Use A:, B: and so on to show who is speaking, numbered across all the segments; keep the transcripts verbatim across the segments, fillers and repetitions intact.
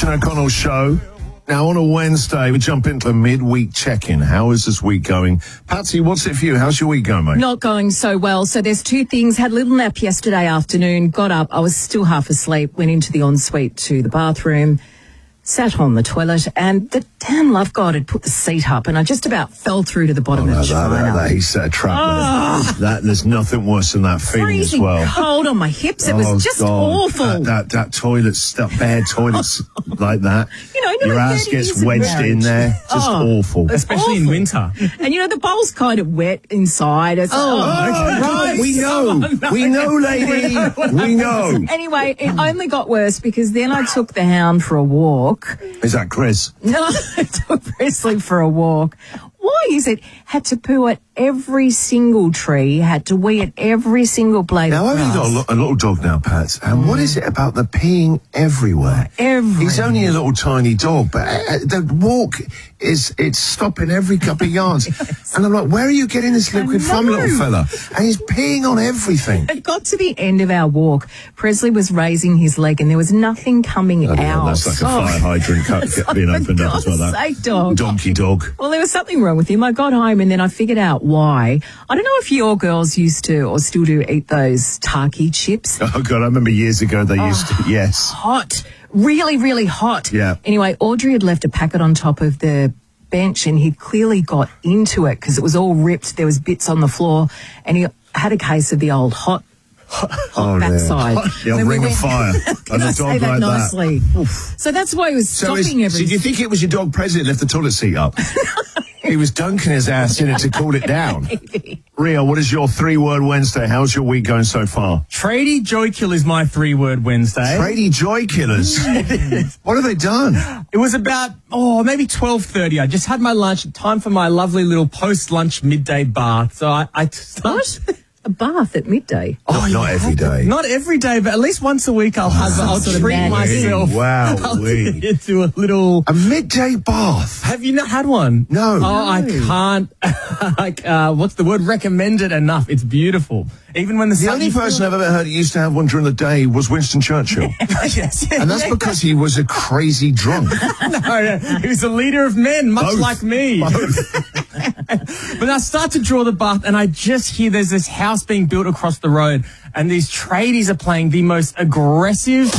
A: Kitchen O'Connell Show. Now, on a Wednesday, we jump into a midweek check-in. How is this week going? Patsy, what's it for you? How's your week going, mate?
B: Not going so well. So there's two things. Had a little nap yesterday afternoon, got up. I was still half asleep, went into the ensuite to the bathroom, sat on the toilet, and the damn love god had put the seat up, and I just about fell through to the bottom
A: Oh,
B: of
A: no,
B: the
A: that,
B: china.
A: that, that, he set a trap
B: Oh.
A: with him. That, there's nothing worse than that feeling as
B: Freezing
A: well.
B: cold on my hips. It was
A: Oh,
B: just
A: God.
B: awful.
A: That, that, that toilet stuff, bare toilets like that.
B: You know,
A: Your
B: like
A: ass
B: thirty
A: gets
B: years of
A: wedged
B: marriage.
A: in there. Just
B: Oh.
A: awful.
B: It's
C: Especially in
B: awful.
C: winter.
B: And, you know, the bowl's kind of wet inside. It's,
A: Oh, right. We know. We know, lady. We know.
B: Anyway, it only got worse because then I took the hound for a walk.
A: Is that Chris?
B: No, I took Presley for a walk. Why is it? Had to poo at every single tree, had to wee at every single blade
A: Now,
B: of
A: I've only
B: grass.
A: got a, lo- a little dog now, Pat, and what is it about the peeing everywhere?
B: Everywhere.
A: He's only a little tiny dog, but uh, the walk is, it's stopping every couple of yards. And I'm like, where are you getting this liquid from,
B: know.
A: little fella? And he's peeing on everything.
B: It got to the end of our walk. Presley was raising his leg and there was nothing coming
A: Bloody hell,
B: out.
A: that's like a
B: Oh,
A: fire hydrant cut, get- being
B: for
A: opened up as well.
B: God's
A: That
B: sake, dog.
A: donkey dog.
B: Well, there was something wrong with him. I got home and then I figured out why. I don't know if your girls used to or still do eat those Taki chips.
A: Oh, God, I remember years ago they used to, yes.
B: Hot. Really, really hot.
A: Yeah.
B: Anyway, Audrey had left a packet on top of the bench and he'd clearly got into it because it was all ripped. There was bits on the floor and he had a case of the old hot, hot
A: Oh,
B: backside.
A: Yeah,
B: When we
A: ring of
B: went-
A: fire.
B: Can
A: And
B: I
A: a
B: say
A: dog
B: that
A: like
B: nicely?
A: that.
B: So that's why he was
A: So, is,
B: stopping
A: so
B: every...
A: do you think it was your dog President left the toilet seat up? He was dunking his ass in it to cool it down. Rio, what is your three-word Wednesday? How's your week going so far?
C: Tradie Joykill is my three-word Wednesday.
A: Tradie Joy Killers. What have they done?
C: It was about, oh, maybe twelve thirty. I just had my lunch. Time for my lovely little post-lunch midday bath. So I... I
B: What? A bath at midday?
A: Oh, not
C: you
A: every
C: have to-
A: day.
C: Not every day, but at least once a week I'll have, I'll
B: sort of
C: treat
B: man
C: myself.
A: Wow,
C: I'll
A: wee.
C: get into a little...
A: A midday bath.
C: Have you not had one?
A: No.
C: Oh, I can't, like, uh, what's the word? Recommend it enough. It's beautiful. Even when the
A: The
C: sun...
A: only
C: you feel-
A: person I've ever heard who used to have one during the day was Winston Churchill.
C: yes, yes.
A: And that's because he was a crazy drunk.
C: No, no, he was a leader of men, much
A: Both.
C: like me. But I start to draw the bath, and I just hear there's this house being built across the road, and these tradies are playing the most aggressive...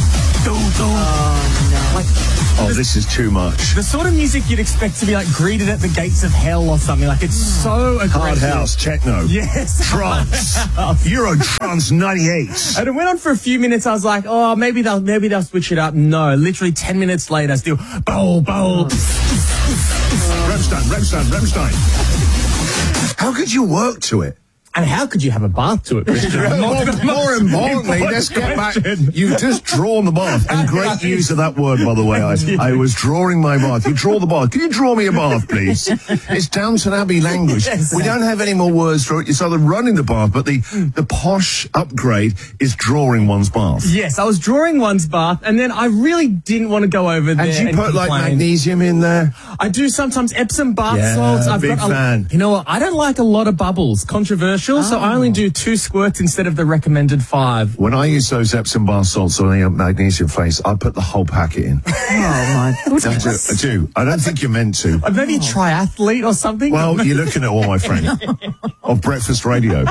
C: Like,
A: Oh, this is too much.
C: the sort of music you'd expect to be like greeted at the gates of hell or something. Like, it's so aggressive.
A: Hard house, techno.
C: Yes.
A: Trance. Euro Trance ninety-eight.
C: And it went on for a few minutes. I was like, oh, maybe they'll maybe they'll switch it up. No, literally ten minutes later, still bow, bow.
A: Remstein, Remstein, Remstein. How could you work to it?
C: And how could you have a bath to it, Christian?
A: More, more importantly, let's get back. You've just drawn the bath. And great use of that word, by the way. I, I was drawing my bath. You draw the bath. Can you draw me a bath, please? It's Downton Abbey language.
C: Yes.
A: We don't have any more words for it. It's either running the bath, but the, the posh upgrade is drawing one's bath.
C: Yes, I was drawing one's bath, and then I really didn't want to go over there.
A: And you
C: and
A: put like
C: complain.
A: magnesium in there.
C: I do sometimes Epsom bath
A: Yeah,
C: salts. I've
A: big
C: got a,
A: fan.
C: You know what? I don't like a lot of bubbles. Controversial, so I only do two squirts instead of the recommended five.
A: When I use those Epsom bath salts on a magnesium face, I put the whole packet in.
B: Oh, my
A: I do.
B: goodness.
A: I do. I don't think you're meant to.
C: Uh, Maybe a triathlete or something.
A: Well, you're looking at all, my friend, of breakfast radio.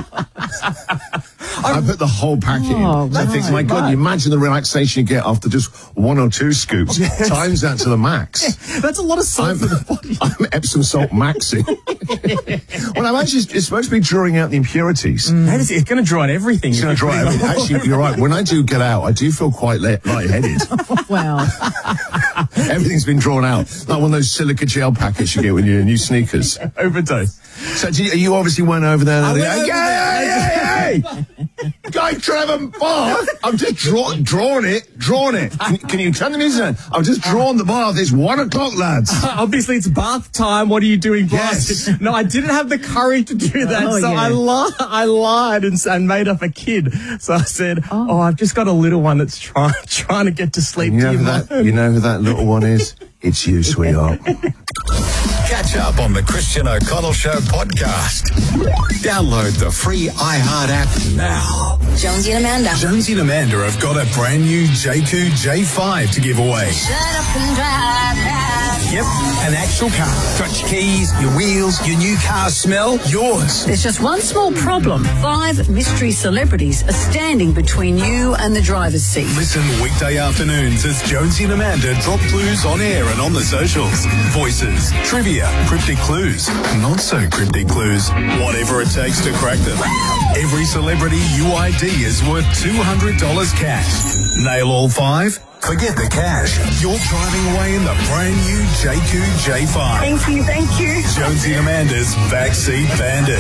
A: I put the whole packet
B: Oh,
A: in. I think,
B: right,
A: my God,
C: right.
A: you imagine the relaxation you get after just one or two scoops. Times that to the max.
C: That's a lot of salt
A: I'm,
C: for the body.
A: I'm Epsom salt maxing. Well, I'm actually, it's supposed to be drawing out the impurities.
C: That is, it's going to draw out everything.
A: It's going to draw out everything. Actually, you're right. When I do get out, I do feel quite light- lightheaded.
B: Wow.
A: Everything's been drawn out. Like one of those silica gel packets you get when you're in new sneakers.
C: Overdose.
A: So do you, you obviously went over there.
C: I
A: And
C: went over
A: hey, hey, hey, hey! Guy Trevor Bath. I'm just draw, drawing it, drawing it. Can, can you turn the music on? I've just drawn the bath. It's one o'clock, lads.
C: Obviously, it's bath time. What are you doing,
A: Yes.
C: Bryce? No, I didn't have the courage to do that,
B: Oh,
C: so
B: yeah.
C: I lied. I lied and, and made up a kid. So I said, "Oh, oh I've just got a little one that's trying trying to get to sleep."
A: You know
C: Do
A: who
C: you mind?"
A: that? You know who that little one is? It's you, sweetheart.
D: Catch up on the Christian O'Connell Show podcast. Download the free iHeart app now.
E: Jonesy and Amanda.
D: Jonesy and Amanda have got a brand new J Q J five to give away.
E: Shut up and drive now.
D: Yep, an actual car. Got your keys, your wheels, your new car smell, yours.
F: There's just one small problem. Five mystery celebrities are standing between you and the driver's seat.
D: Listen weekday afternoons as Jonesy and Amanda drop clues on air and on the socials. Voices, trivia, cryptic clues, not so cryptic clues, whatever it takes to crack them. Every celebrity U I D is worth two hundred dollars cash. Nail all five? Forget the cash. You're driving away in the brand new J Q J five.
F: Thank you, thank you.
D: Jonesy and Amanda's Backseat Bandit.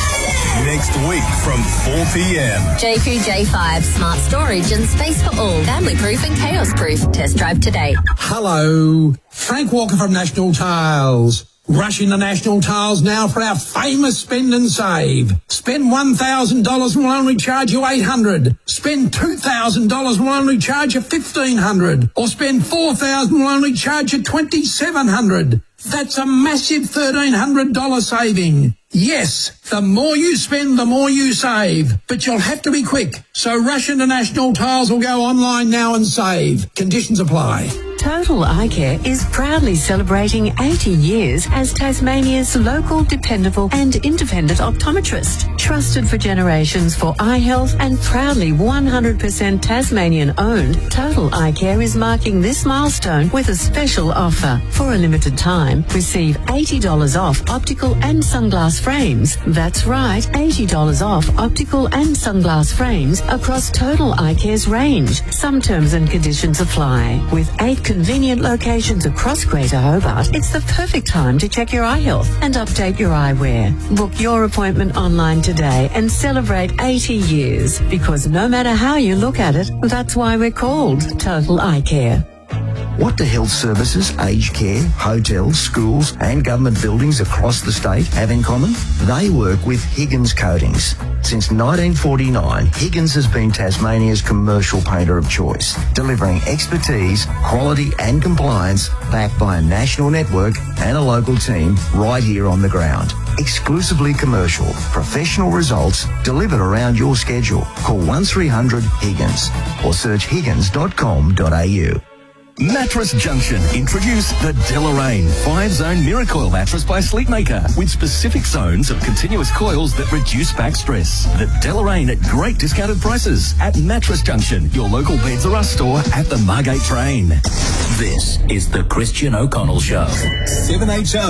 D: Next week from four p.m.
E: J Q J five, smart storage and space for all. Family proof and chaos proof. Test drive today.
G: Hello, Frank Walker from National Tiles. Rush into National Tiles now for our famous spend and save. Spend one thousand dollars and we'll only charge you eight hundred dollars. Spend two thousand dollars and we'll only charge you fifteen hundred dollars. Or spend four thousand dollars and we'll only charge you twenty-seven hundred dollars. That's a massive thirteen hundred dollars saving. Yes, the more you spend, the more you save. But you'll have to be quick. So rush into National Tiles or go online now and save. Conditions apply.
F: Total Eye Care is proudly celebrating eighty years as Tasmania's local, dependable and independent optometrist. Trusted for generations for eye health and proudly one hundred percent Tasmanian owned, Total Eye Care is marking this milestone with a special offer. For a limited time, receive eighty dollars off optical and sunglass frames. That's right, eighty dollars off optical and sunglass frames across Total Eye Care's range. Some terms and conditions apply. With eight convenient locations across Greater Hobart, it's the perfect time to check your eye health and update your eyewear. Book your appointment online today and celebrate eighty years, because no matter how you look at it, that's why we're called Total Eye Care.
H: What do health services, aged care, hotels, schools and government buildings across the state have in common? They work with Higgins Coatings. Since nineteen forty-nine, Higgins has been Tasmania's commercial painter of choice, delivering expertise, quality and compliance backed by a national network and a local team right here on the ground. Exclusively commercial, professional results delivered around your schedule. Call one three hundred Higgins or search higgins dot com dot a u.
I: Mattress Junction introduce the Deloraine five-zone Miracoil mattress by Sleepmaker with specific zones of continuous coils that reduce back stress. The Deloraine at great discounted prices at Mattress Junction, your local Beds R Us store at the Margate train.
D: This is the Christian O'Connell Show. seven H O